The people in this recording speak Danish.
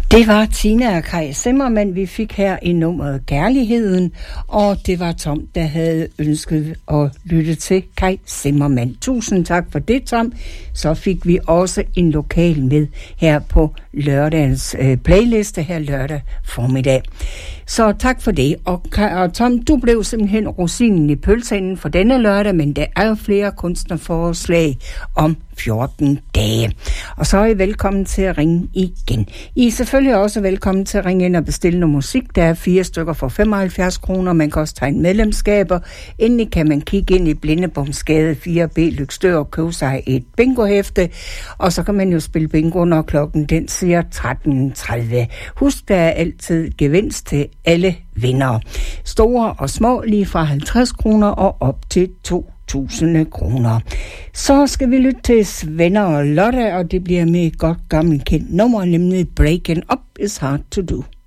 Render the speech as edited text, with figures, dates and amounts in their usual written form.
Det var Tina og Kai Zimmermann, vi fik her i nummeret Kærligheden, og det var Tom, der havde ønsket at lytte til Kai Zimmermann. Tusind tak for det, Tom. Så fik vi også en lokal med her på lørdagens playliste her lørdag formiddag. Så tak for det. Og Tom, du blev simpelthen rosinen i pølseenden for denne lørdag, men der er jo flere kunstnerforslag om 14 dage. Og så er I velkommen til at ringe igen. I er selvfølgelig også velkommen til at ringe ind og bestille noget musik. Der er 4 stykker for 75 kroner. Man kan også tegne medlemskaber. Endelig kan man kigge ind i Blindebomsgade 4B Løgstør og købe sig et bingohæfte. Og så kan man jo spille bingo, når klokken den siger 13.30. Husk, der er altid gevinst til alle vindere. Store og små, lige fra 50 kroner og op til 2.000 kroner. Så skal vi lytte til Svend og Lotte, og det bliver med et godt gammelt kendt nummer, nemlig Breaking Up is Hard to Do.